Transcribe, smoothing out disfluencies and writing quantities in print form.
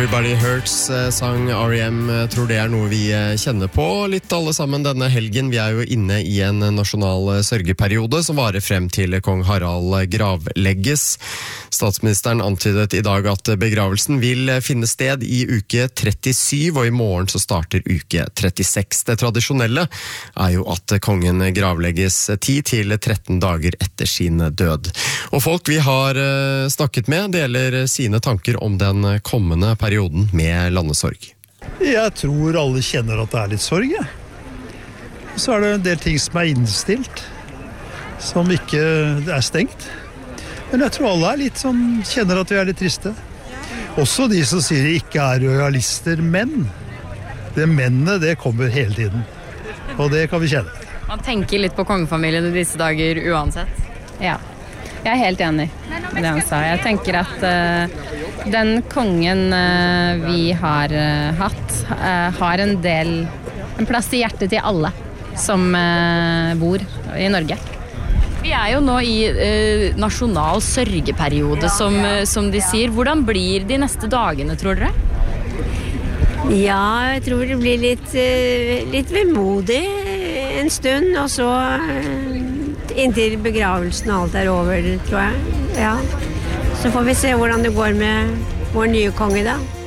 Everybody Hurts sang R.E.M. Tror det noe vi kjenner på litt alle sammen denne helgen. Vi jo inne i en nasjonal sørgeperiode som varer frem til kong Harald gravlegges. Statsministeren antydet i dag at begravelsen vil finne sted i uke 37, og i morgen så starter uke 36. Det tradisjonelle jo at kongen gravlegges 10 til 13 dager etter sin død. Og folk vi har snakket med deler sine tanker om den kommende perioden med landesorg. Jeg tror alle kjenner at det litt sorg, ja. Så det en del ting som innstilt, som ikke stengt. Men jeg tror alle litt sånn, kjenner at vi litt triste. Også de som sier de ikke realister, men det mennene, det kommer hele tiden. Og det kan vi kjenne. Man tenker litt på kongefamilien i disse dager uansett. Ja, jeg helt enig i det han sa. Jeg tenker at den kongen vi har hatt, har en plass i hjertet til alle som bor i Norge. Vi jo nå i nasjonal sørgeperiode, som de sier. Hvordan blir de neste dagene, tror dere? Ja, jeg tror det blir litt vemodig en stund, og så inntil begravelsen og alt over, tror jeg. Ja. Så får vi se hvordan det går med vår nye konge da.